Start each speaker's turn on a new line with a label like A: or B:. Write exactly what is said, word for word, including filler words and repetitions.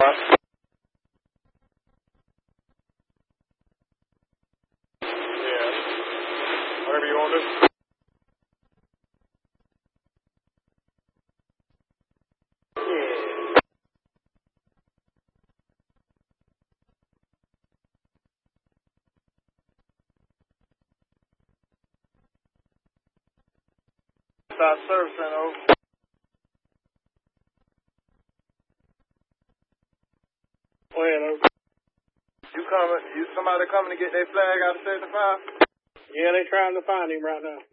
A: Yeah. Whatever you want to do. Yeah. Stop servicing, over. Go ahead, over. You coming? You somebody coming to get their flag out of seventy-five? Yeah, they trying to find him right now.